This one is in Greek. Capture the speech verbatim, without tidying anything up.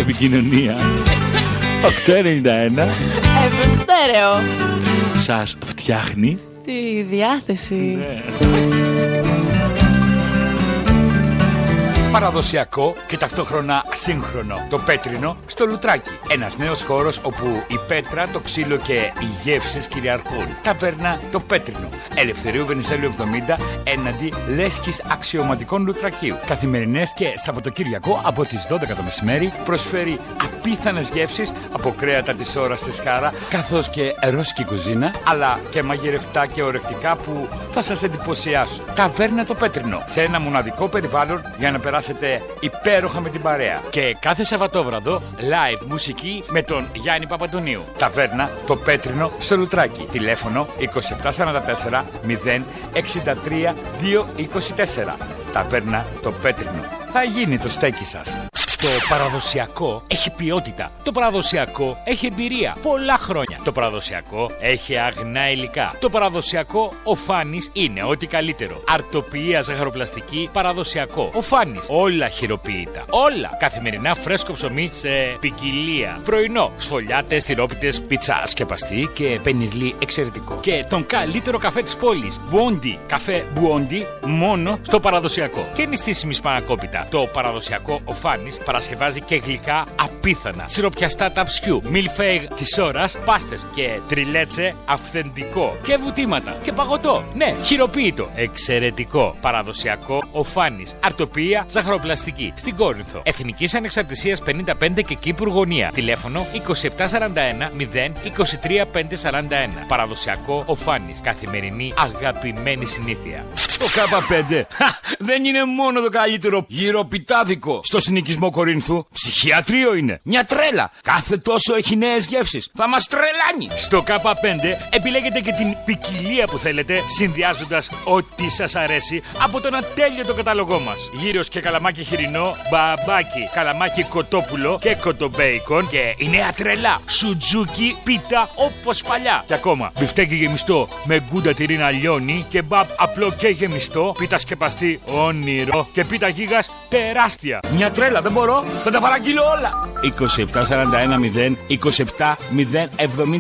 επικοινωνία. οκτώ ενενήντα ένα εφ εμ Στέρεο. Σας φτιάχνει τη διάθεση. Ναι. Παραδοσιακό και ταυτόχρονα σύγχρονο. Το Πέτρινο στο Λουτράκι. Ένας νέος χώρος όπου η πέτρα, το ξύλο και οι γεύσεις κυριαρχούν. Ταβέρνα το Πέτρινο. Ελευθερίου Βενιζέλου εβδομήντα έναντι Λέσχης Αξιωματικών Λουτρακίου. Καθημερινές και Σαββατοκύριακο από τις δώδεκα το μεσημέρι προσφέρει απίθανες γεύσεις από κρέατα της ώρας της Χάρα, καθώς και ρώσικη κουζίνα, αλλά και μαγειρευτά και ορεκτικά που θα σας εντυπωσιάσουν. Ταβέρνα το Πέτρινο. Σε ένα μοναδικό περιβάλλον για να περάσετε υπέροχα με την παρέα. Και κάθε Σαββατόβραδο live μουσική με τον Γιάννη Παπαντονίου. Ταβέρνα το Πέτρινο στο Λουτράκι. Τηλέφωνο είκοσι επτά σαράντα τέσσερα μηδέν εξήντα τρία διακόσια είκοσι τέσσερα. Ταβέρνα το Πέτρινο. Θα γίνει το στέκι σας. Το παραδοσιακό έχει ποιότητα. Το παραδοσιακό έχει εμπειρία. Πολλά χρόνια. Το παραδοσιακό έχει αγνά υλικά. Το παραδοσιακό ο Φάνης είναι ό,τι καλύτερο. Αρτοποιία ζαχαροπλαστική παραδοσιακό. Ο Φάνης. Όλα χειροποίητα. Όλα. Καθημερινά φρέσκο ψωμί σε ποικιλία. Πρωινό. Σφολιάτες, τυρόπιτες, πίτσα σκεπαστή και πενιρλί εξαιρετικό. Και τον καλύτερο καφέ της πόλης. Μπουόντι. Καφέ Μπουόντι μόνο στο παραδοσιακό. Και νηστίσιμη σπανακόπιτα. Το παραδοσιακό ο Φάνης παρασκευάζει και γλυκά απίθανα. Σιροπιαστά ταψιού, μιλφέιγ της ώρας, πάστες και τριλέτσε αυθεντικό. Και βουτήματα και παγωτό. Ναι, χειροποίητο. Εξαιρετικό. Παραδοσιακό ο Φάνης. Αρτοποιία ζαχαροπλαστική. Στην Κόρινθο. Εθνικής Ανεξαρτησίας πενήντα πέντε και Κύπρου Γωνία. Τηλέφωνο είκοσι επτά σαράντα ένα μηδέν είκοσι τρία πεντακόσια σαράντα ένα. Παραδοσιακό ο Φάνης. Καθημερινή αγαπημένη συνήθεια. Το Κάπα πέντε δεν είναι μόνο το καλύτερο γυροπιτάδικο στο συνοικισμό Κορίνθου. Ψυχιατρίο είναι. Μια τρέλα. Κάθε τόσο έχει νέες γεύσεις. Θα μας τρελάνει. Στο Κάπα πέντε επιλέγετε και την ποικιλία που θέλετε, συνδυάζοντας ό,τι σας αρέσει από τον ατέλειωτο κατάλογό μας. Γύρος και καλαμάκι χοιρινό, μπαμπάκι, καλαμάκι κοτόπουλο και κοτομπέικον και η νέα τρελά σουτζούκι πίτα όπως παλιά. Και ακόμα μπιφτέκι γεμιστό με γκούντα τυρίνα λιώνει, κεμπάπ απλό και γεμιστό, πίτα σκεπαστή όνειρο και πίτα γίγας τεράστια. Μια τρέλα, δεν μπορώ, θα τα παραγγείλω όλα. είκοσι επτά σαράντα ένα μηδέν είκοσι επτά μηδέν εβδομήντα